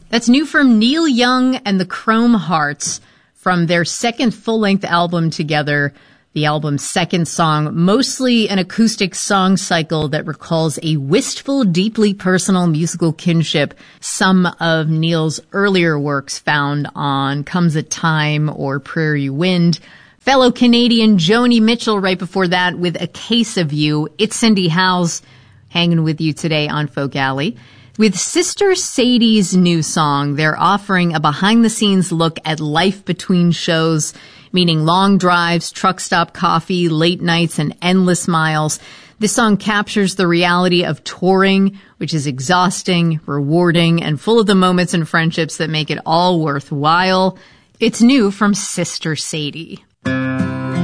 That's new from Neil Young and the Chrome Hearts from their second full-length album together. The album's second song, mostly an acoustic song cycle that recalls a wistful, deeply personal musical kinship some of Neil's earlier works found on Comes a Time or Prairie Wind. Fellow Canadian Joni Mitchell right before that with A Case of You. It's Cindy Howes hanging with you today on Folk Alley. With Sister Sadie's new song, they're offering a behind-the-scenes look at life between shows, meaning long drives, truck stop coffee, late nights, and endless miles. This song captures the reality of touring, which is exhausting, rewarding, and full of the moments and friendships that make it all worthwhile. It's new from Sister Sadie.